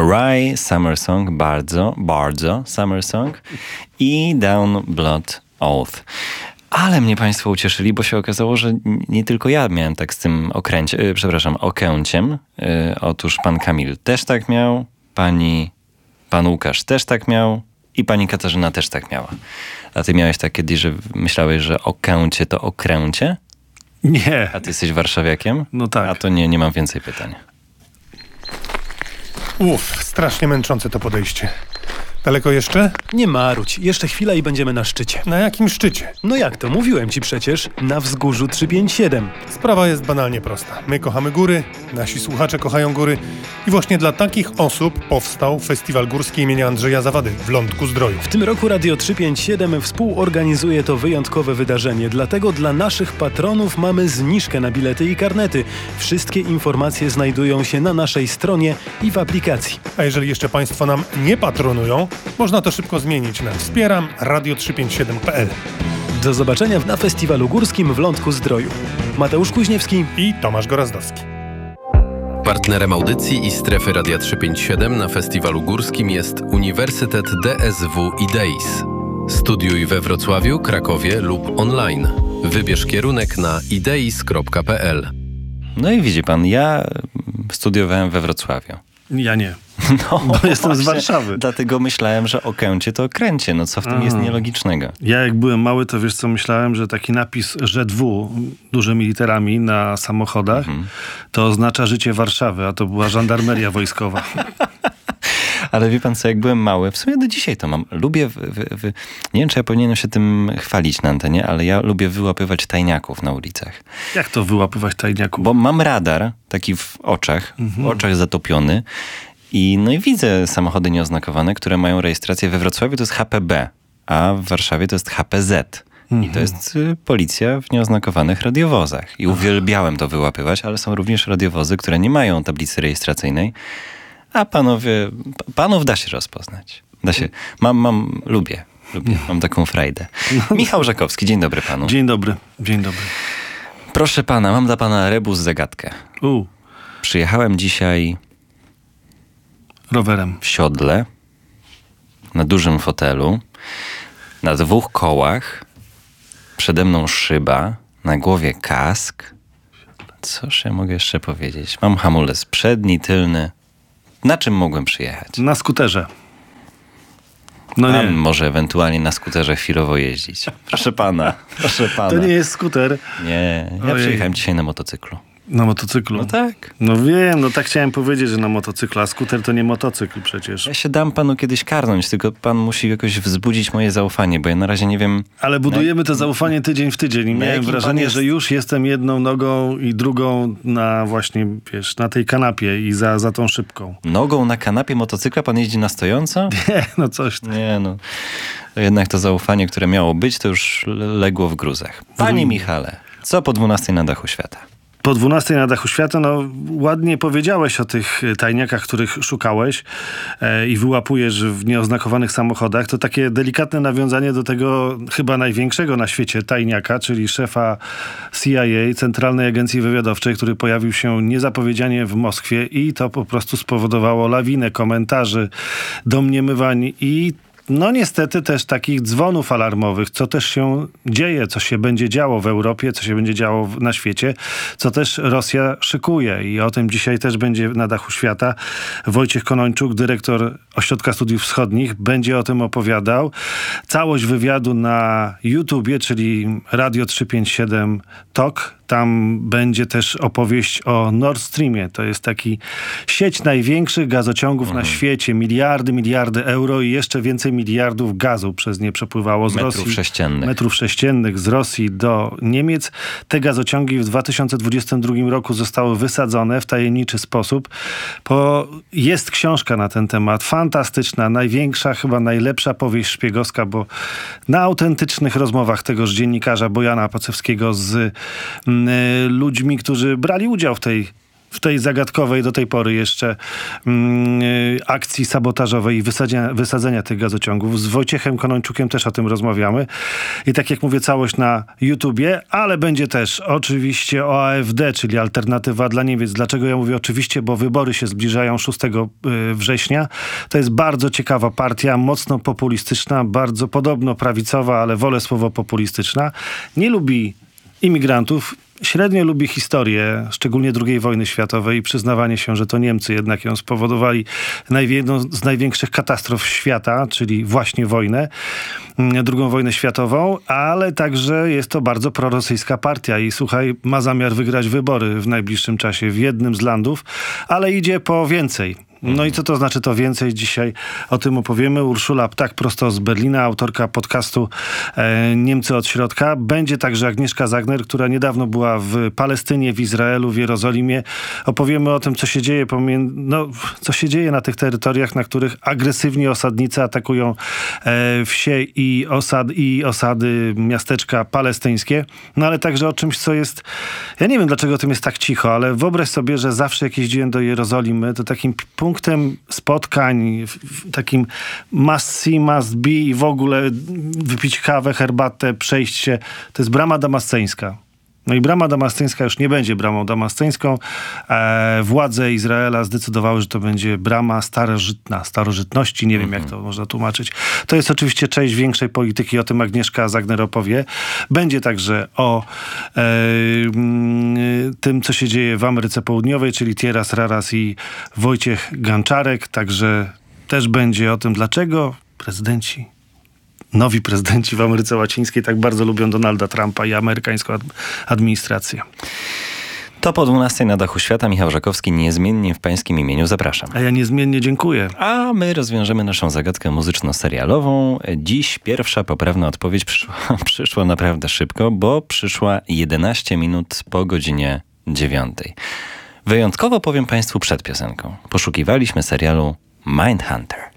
Rye, Summer Song, bardzo Summer Song i Down Blood Oath. Ale mnie państwo ucieszyli, bo się okazało, że nie tylko ja miałem tak z tym okęciem. Otóż pan Kamil też tak miał, pan Łukasz też tak miał i pani Katarzyna też tak miała. A ty miałeś tak kiedyś, że myślałeś, że okęcie to okręcie? Nie. A ty jesteś warszawiakiem? No tak. A to nie mam więcej pytań. Strasznie męczące to podejście. Daleko jeszcze? Nie marudź, jeszcze chwila i będziemy na szczycie. Na jakim szczycie? No jak to? Mówiłem ci przecież, na wzgórzu 357. Sprawa jest banalnie prosta. My kochamy góry, nasi słuchacze kochają góry i właśnie dla takich osób powstał Festiwal Górski imienia Andrzeja Zawady w Lądku-Zdroju. W tym roku Radio 357 współorganizuje to wyjątkowe wydarzenie, dlatego dla naszych patronów mamy zniżkę na bilety i karnety. Wszystkie informacje znajdują się na naszej stronie i w aplikacji. A jeżeli jeszcze państwo nam nie patronują, można to szybko zmienić na wspieram radio357.pl. Do zobaczenia na Festiwalu Górskim w Lądku-Zdroju. Mateusz Kuźniewski i Tomasz Gorazdowski. Partnerem audycji i strefy Radia 357 na Festiwalu Górskim jest Uniwersytet DSW IDEIS. Studiuj we Wrocławiu, Krakowie lub online. Wybierz kierunek na ideis.pl. No i widzi pan, ja studiowałem we Wrocławiu. Ja nie. No, bo jestem z Warszawy. Dlatego myślałem, że okęcie to okręcie. No co w tym jest nielogicznego? Ja jak byłem mały, to wiesz co, myślałem, że taki napis ŻW dużymi literami na samochodach to oznacza życie Warszawy, a to była żandarmeria wojskowa. Ale wie pan co, jak byłem mały, w sumie do dzisiaj to mam. Lubię, nie wiem czy ja powinienem się tym chwalić na antenie, ale ja lubię wyłapywać tajniaków na ulicach. Jak to wyłapywać tajniaków? Bo mam radar, taki w oczach zatopiony no i widzę samochody nieoznakowane, które mają rejestrację we Wrocławiu, to jest HPB, a w Warszawie to jest HPZ. I to jest policja w nieoznakowanych radiowozach. I uwielbiałem to wyłapywać, ale są również radiowozy, które nie mają tablicy rejestracyjnej. A panów da się rozpoznać. Da się. Lubię. Mam taką frajdę. Michał Żakowski, dzień dobry panu. Dzień dobry. Proszę pana, mam dla pana rebus zagadkę. Przyjechałem dzisiaj rowerem w siodle, na dużym fotelu, na 2 kołach, przede mną szyba, na głowie kask. Cóż ja mogę jeszcze powiedzieć? Mam hamulec przedni, tylny. Na czym mogłem przyjechać? Na skuterze. No nie. Może ewentualnie na skuterze chwilowo jeździć. Proszę pana. To nie jest skuter. Nie, ja przyjechałem dzisiaj na motocyklu. Na motocyklu? No tak. No wiem, tak chciałem powiedzieć, że na motocyklu, a skuter to nie motocykl przecież. Ja się dam panu kiedyś karnąć, tylko pan musi jakoś wzbudzić moje zaufanie, bo ja na razie nie wiem... Ale budujemy to zaufanie tydzień w tydzień i miałem wrażenie, że już jestem jedną nogą i drugą na właśnie, wiesz, na tej kanapie i za tą szybką. Nogą na kanapie motocykla pan jeździ na stojąco? Nie, coś. Nie, jednak to zaufanie, które miało być, to już legło w gruzach. Panie Michale, co po 12 na dachu świata? Po 12 na dachu świata, ładnie powiedziałeś o tych tajniakach, których szukałeś i wyłapujesz w nieoznakowanych samochodach. To takie delikatne nawiązanie do tego chyba największego na świecie tajniaka, czyli szefa CIA, Centralnej Agencji Wywiadowczej, który pojawił się niezapowiedzianie w Moskwie i to po prostu spowodowało lawinę komentarzy, domniemywań i niestety też takich dzwonów alarmowych, co też się dzieje, co się będzie działo w Europie, co się będzie działo na świecie, co też Rosja szykuje. I o tym dzisiaj też będzie na dachu świata. Wojciech Konończuk, dyrektor Ośrodka Studiów Wschodnich, będzie o tym opowiadał. Całość wywiadu na YouTubie, czyli Radio 357 Talk. Tam będzie też opowieść o Nord Streamie. To jest taki sieć największych gazociągów na świecie. Miliardy euro i jeszcze więcej miliardów gazu przez nie przepływało z Rosji. Metrów sześciennych z Rosji do Niemiec. Te gazociągi w 2022 roku zostały wysadzone w tajemniczy sposób. Jest książka na ten temat. Fantastyczna, największa, chyba najlepsza powieść szpiegowska, bo na autentycznych rozmowach tegoż dziennikarza Bojana Pacewskiego z ludźmi, którzy brali udział w tej w tej zagadkowej do tej pory jeszcze akcji sabotażowej i wysadzenia tych gazociągów. Z Wojciechem Konończukiem też o tym rozmawiamy. I tak jak mówię, całość na YouTubie, ale będzie też oczywiście o AfD, czyli Alternatywa dla Niemiec. Dlaczego ja mówię oczywiście? Bo wybory się zbliżają 6 września. To jest bardzo ciekawa partia, mocno populistyczna, bardzo podobno prawicowa, ale wolę słowo populistyczna. Nie lubi imigrantów, średnio lubi historię, szczególnie II wojny światowej i przyznawanie się, że to Niemcy jednak ją spowodowali jedną z największych katastrof świata, czyli właśnie wojnę, II wojnę światową, ale także jest to bardzo prorosyjska partia i słuchaj, ma zamiar wygrać wybory w najbliższym czasie w jednym z landów, ale idzie po więcej. No i co to znaczy to więcej? Dzisiaj o tym opowiemy. Urszula Ptak prosto z Berlina, autorka podcastu Niemcy od środka. Będzie także Agnieszka Zagner, która niedawno była w Palestynie, w Izraelu, w Jerozolimie. Opowiemy o tym, co się dzieje co się dzieje na tych terytoriach, na których agresywnie osadnicy atakują wsie i osady, miasteczka palestyńskie. No ale także o czymś, co jest... Ja nie wiem, dlaczego o tym jest tak cicho, ale wyobraź sobie, że zawsze jak jeździłem do Jerozolimy, to takim punktem spotkań, takim must see, must be i w ogóle wypić kawę, herbatę, przejść się, to jest Brama Damasceńska. No i Brama Damasceńska już nie będzie Bramą Damasceńską. Władze Izraela zdecydowały, że to będzie brama starożytności. Nie wiem, jak to można tłumaczyć. To jest oczywiście część większej polityki. O tym Agnieszka Zagner opowie. Będzie także o tym, co się dzieje w Ameryce Południowej, czyli Tieras Raras i Wojciech Ganczarek. Także też będzie o tym, dlaczego nowi prezydenci w Ameryce Łacińskiej tak bardzo lubią Donalda Trumpa i amerykańską administrację. To po 12 na dachu świata. Michał Żakowski, niezmiennie w pańskim imieniu zapraszam. A ja niezmiennie dziękuję. A my rozwiążemy naszą zagadkę muzyczno-serialową. Dziś pierwsza poprawna odpowiedź przyszła naprawdę szybko, bo przyszła 11 minut po godzinie 9. Wyjątkowo powiem państwu przed piosenką. Poszukiwaliśmy serialu Mindhunter.